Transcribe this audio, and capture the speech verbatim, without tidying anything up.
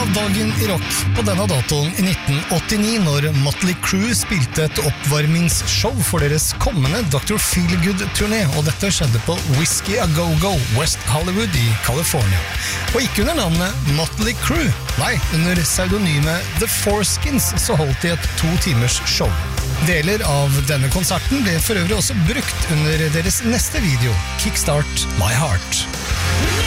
av dagen i rock på denne datoen i nitten åttini når Motley Crue spilte et oppvarmingsshow for deres kommende doktor Feelgood-turné, og dette skjedde på Whiskey A Go Go, West Hollywood i California. Og ikke under navnet Motley Crue, nei, under pseudonymet The Foreskins så holdt de et to timers show. Deler av denne konserten ble for øvrig også brukt under deres neste video, Kickstart My Heart.